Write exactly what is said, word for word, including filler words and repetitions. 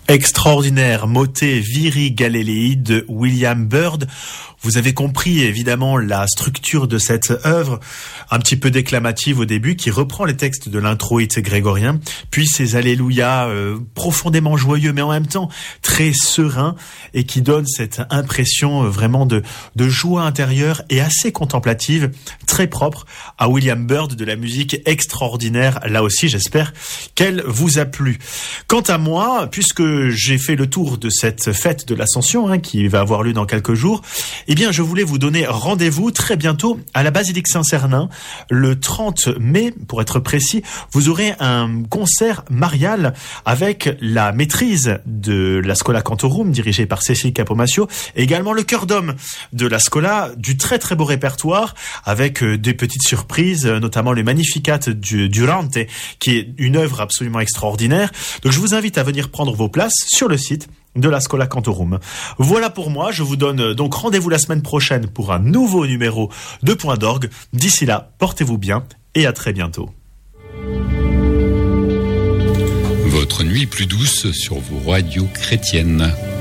Extraordinaire motet Viri Galilei de William Byrd. Vous avez compris évidemment la structure de cette œuvre, un petit peu déclamative au début, qui reprend les textes de l'introïte grégorien, puis ces alléluia euh, profondément joyeux, mais en même temps très sereins, et qui donne cette impression euh, vraiment de, de joie intérieure et assez contemplative, très propre à William Byrd, de la musique extraordinaire. Là aussi, j'espère qu'elle vous a plu. Quant à moi, puisque j'ai fait le tour de cette fête de l'Ascension, hein, qui va avoir lieu dans quelques jours, eh bien, je voulais vous donner rendez-vous très bientôt à la Basilique Saint-Cernin. Le trente mai, pour être précis, vous aurez un concert marial avec la maîtrise de la Schola Cantorum, dirigée par Cécile Capomascio, et également le chœur d'homme de la Schola, du très très beau répertoire, avec des petites surprises, notamment le Magnificat du Durante, qui est une œuvre absolument extraordinaire. Donc je vous invite à venir prendre vos places sur le site de la Schola Cantorum. Voilà pour moi, je vous donne donc rendez-vous la semaine prochaine pour un nouveau numéro de Point d'Orgue. D'ici là, portez-vous bien et à très bientôt. Votre nuit plus douce sur vos radios chrétiennes.